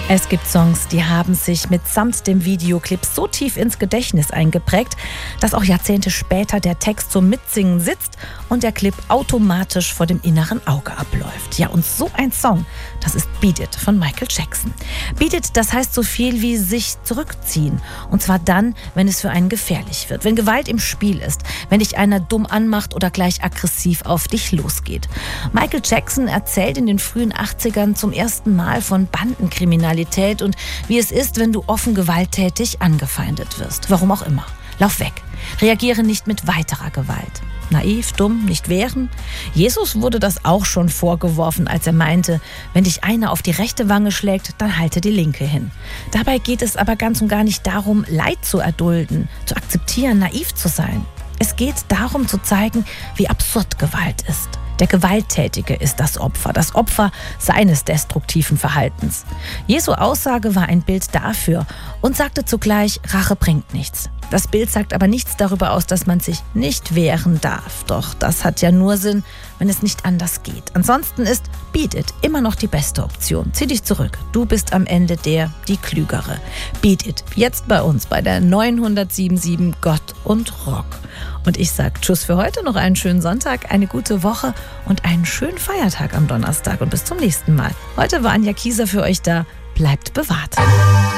Es gibt Songs, die haben sich mitsamt dem Videoclip so tief ins Gedächtnis eingeprägt, dass auch Jahrzehnte später der Text zum Mitsingen sitzt und der Clip automatisch vor dem inneren Auge abläuft. Ja, und so ein Song, das ist Beat It von Michael Jackson. Beat It, das heißt so viel wie sich zurückziehen. Und zwar dann, wenn es für einen gefährlich wird, wenn Gewalt im Spiel ist, wenn dich einer dumm anmacht oder gleich aggressiv auf dich losgeht. Michael Jackson erzählt in den frühen 80ern zum ersten Mal von Bandenkriminalität und wie es ist, wenn du offen gewalttätig angefeindet wirst. Warum auch immer. Lauf weg. Reagiere nicht mit weiterer Gewalt. Naiv, dumm, nicht wehren? Jesus wurde das auch schon vorgeworfen, als er meinte, wenn dich einer auf die rechte Wange schlägt, dann halte die linke hin. Dabei geht es aber ganz und gar nicht darum, Leid zu erdulden, zu akzeptieren, naiv zu sein. Es geht darum zu zeigen, wie absurd Gewalt ist. Der Gewalttätige ist das Opfer seines destruktiven Verhaltens. Jesu Aussage war ein Bild dafür und sagte zugleich, Rache bringt nichts. Das Bild sagt aber nichts darüber aus, dass man sich nicht wehren darf. Doch das hat ja nur Sinn, wenn es nicht anders geht. Ansonsten ist Beat It immer noch die beste Option. Zieh dich zurück. Du bist am Ende die Klügere. Beat It. Jetzt bei uns bei der 977 Gott und Rock. Und ich sage Tschüss für heute, noch einen schönen Sonntag, eine gute Woche und einen schönen Feiertag am Donnerstag und bis zum nächsten Mal. Heute war Anja Kieser für euch da. Bleibt bewahrt.